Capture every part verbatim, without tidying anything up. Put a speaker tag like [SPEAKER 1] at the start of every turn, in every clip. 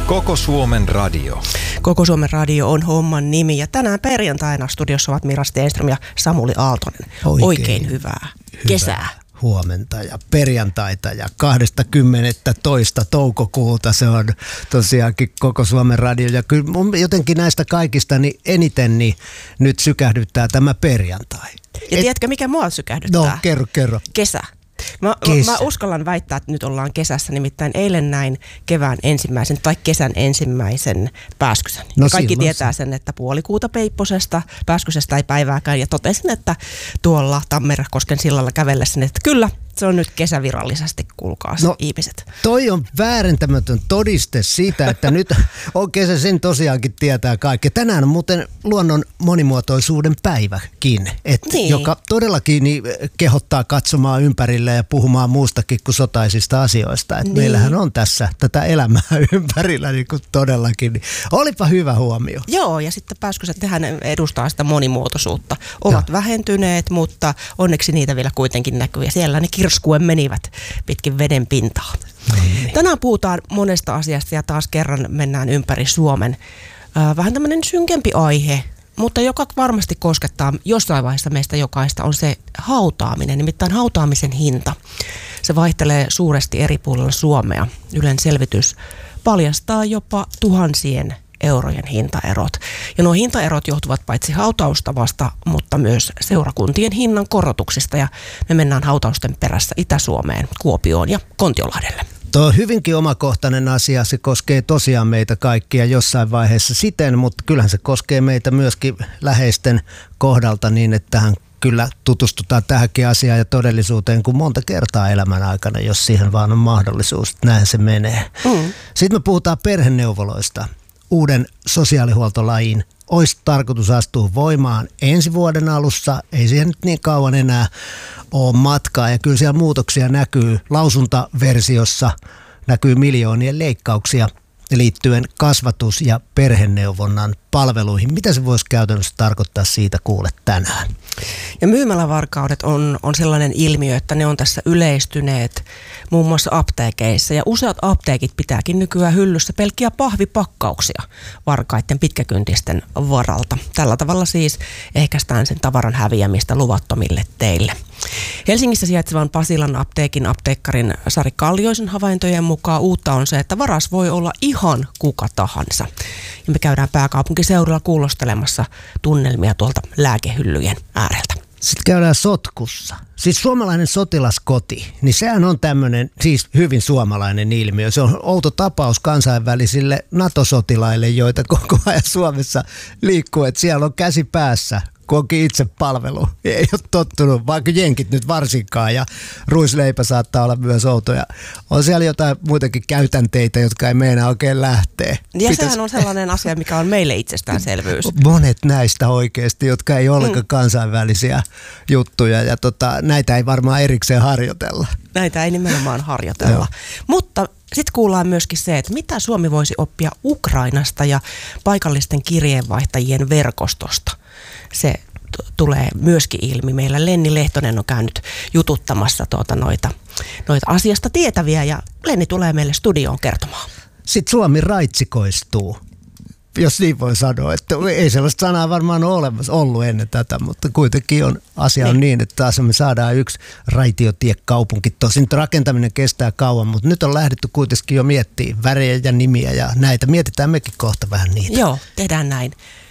[SPEAKER 1] Koko Suomen radio.
[SPEAKER 2] Koko Suomen radio on homman nimi ja tänään perjantaina studiossa ovat Mira Stenström ja Samuli Aaltonen. Oikein, Oikein hyvää, hyvää kesää.
[SPEAKER 3] Huomenta ja perjantaita ja kahdeskymmenestoinen toukokuuta se on tosiaankin Koko Suomen radio. Ja kyllä mun jotenkin näistä kaikista niin eniten niin nyt sykähdyttää tämä perjantai.
[SPEAKER 2] Ja Et, tiedätkö mikä mua sykähdyttää?
[SPEAKER 3] No kerro, kerro.
[SPEAKER 2] Kesä. Mä, mä uskallan väittää, että nyt ollaan kesässä, nimittäin eilen näin kevään ensimmäisen tai kesän ensimmäisen pääskysän. No kaikki tietää sen, että puolikuuta Peipposesta, pääskysestä ei päivääkään ja totesin, että tuolla Tammerkosken sillalla kävellessä, että kyllä se on nyt kesävirallisesti, kuulkaas no, ihmiset.
[SPEAKER 3] Toi on väärentämätön todiste siitä, että nyt on kesä, sen tosiaankin tietää kaikki. Tänään on muuten luonnon monimuotoisuuden päiväkin, et, niin. joka todellakin niin, kehottaa katsomaan ympärille ja puhumaan muustakin kuin sotaisista asioista. Et niin. Meillähän on tässä tätä elämää ympärillä niin kuin todellakin. Niin. Olipa hyvä huomio.
[SPEAKER 2] Joo, ja sitten pääskyset tehän edustaa sitä monimuotoisuutta. Ovat Joo. vähentyneet, mutta onneksi niitä vielä kuitenkin näkyy ja siellä ne kirskuen menivät pitkin veden pintaa. Niin. Tänään puhutaan monesta asiasta ja taas kerran mennään ympäri Suomen. Äh, vähän tämmöinen synkempi aihe, mutta joka varmasti koskettaa jossain vaiheessa meistä jokaista on se hautaaminen, nimittäin hautaamisen hinta. Se vaihtelee suuresti eri puolilla Suomea. Ylen selvitys paljastaa jopa tuhansien eurojen hintaerot. Ja nuo hintaerot johtuvat paitsi hautaustavasta, mutta myös seurakuntien hinnan korotuksista. Ja me mennään hautausten perässä Itä-Suomeen, Kuopioon ja Kontiolahdelle.
[SPEAKER 3] Tuo on hyvinkin omakohtainen asia. Se koskee tosiaan meitä kaikkia jossain vaiheessa siten, mutta kyllähän se koskee meitä myöskin läheisten kohdalta niin, että tähän kyllä tutustutaan tähänkin asiaan ja todellisuuteen kuin monta kertaa elämän aikana, jos siihen vaan on mahdollisuus. Näin se menee. Mm. Sitten me puhutaan perheneuvoloista. Uuden sosiaalihuoltolain olisi tarkoitus astua voimaan ensi vuoden alussa. Ei siihen nyt niin kauan enää ole matkaa ja kyllä siellä muutoksia näkyy. Lausuntaversiossa näkyy miljoonien leikkauksia liittyen kasvatus- ja perheneuvonnan palveluihin. Mitä se voisi käytännössä tarkoittaa, siitä kuulet tänään?
[SPEAKER 2] Ja myymälävarkaudet on, on sellainen ilmiö, että ne on tässä yleistyneet muun muassa apteekeissa. Ja useat apteekit pitääkin nykyään hyllyssä pelkkiä pahvipakkauksia varkaiden pitkäkyntisten varalta. Tällä tavalla siis ehkäistään sen tavaran häviämistä luvattomille teille. Helsingissä sijaitsevan Pasilan apteekin apteekkarin Sari Kallioisen havaintojen mukaan uutta on se, että varas voi olla ihan kuka tahansa. Ja me käydään pääkaupunkiseudulla kuulostelemassa tunnelmia tuolta lääkehyllyjen ääreltä.
[SPEAKER 3] Sitten käydään sotkussa. Siis suomalainen sotilaskoti, niin sehän on tämmöinen siis hyvin suomalainen ilmiö. Se on outo tapaus kansainvälisille NATO-sotilaille, joita koko ajan Suomessa liikkuu, että siellä on käsi päässä. Koki itse palvelu. Ei ole tottunut, vaikka jenkit nyt varsinkaan ja ruisleipä saattaa olla myös outoja. On siellä jotain muitakin käytänteitä, jotka ei meinaa oikein lähteä.
[SPEAKER 2] Ja Pitäis... sehän on sellainen asia, mikä on meille itsestäänselvyys.
[SPEAKER 3] Monet näistä oikeasti, jotka ei ole ollenkaan mm. kansainvälisiä juttuja ja tota, näitä ei varmaan erikseen harjoitella.
[SPEAKER 2] Näitä ei nimenomaan harjoitella. Mutta sitten kuullaan myöskin se, että mitä Suomi voisi oppia Ukrainasta ja paikallisten kirjeenvaihtajien verkostosta. Se t- tulee myöskin ilmi. Meillä Lenni Lehtonen on käynyt jututtamassa tuota noita, noita asiasta tietäviä ja Lenni tulee meille studioon kertomaan.
[SPEAKER 3] Sitten Suomi raitsikoistuu, jos niin voi sanoa. Että ei sellaista sanaa varmaan ole olemassa ollut ennen tätä, mutta kuitenkin on, asia on niin, niin että taas me saadaan yksi raitiotiekaupunki. Tosin rakentaminen kestää kauan, mutta nyt on lähdetty kuitenkin jo miettimään värejä ja nimiä ja näitä. Mietitään mekin kohta vähän niitä.
[SPEAKER 2] Joo, tehdään näin.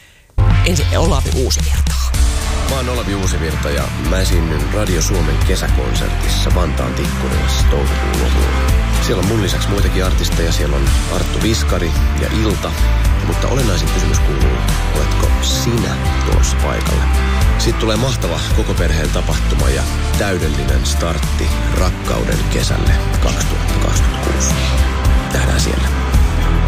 [SPEAKER 2] Ensin Olavi Uusivirta.
[SPEAKER 4] Mä oon Olavi Uusivirta ja mä esiinnyn Radio Suomen kesäkonsertissa Vantaan Tikkurilassa toukokuun lopulla. Siellä on mun lisäksi muitakin artisteja. Siellä on Arttu Viskari ja Ilta. Mutta olennaisin kysymys kuuluu, oletko sinä tulossa paikalle? Siitä tulee mahtava koko perheen tapahtuma ja täydellinen startti rakkauden kesälle kaksituhattakaksikymmentäkuusi. Nähdään siellä.